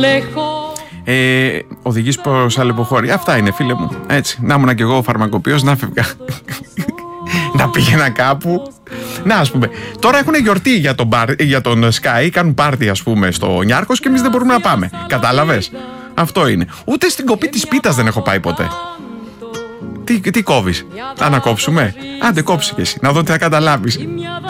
Οδηγείς προς αλεποχώρη. Αυτά είναι, φίλε μου. Έτσι. Να ήμουν και εγώ φαρμακοποιός, να φεύγα. Να πήγαινα κάπου. Να, ας πούμε, τώρα έχουν γιορτή για τον Sky. Κάνουν πάρτι, ας πούμε, στο Νιάρχος και εμείς δεν μπορούμε να πάμε. Κατάλαβες? Αυτό είναι. Ούτε στην κοπή της πίτας δεν έχω πάει ποτέ. Τι κόβεις? Να κόψουμε? Άντε κόψε κι εσύ, να δω τι θα καταλάβεις.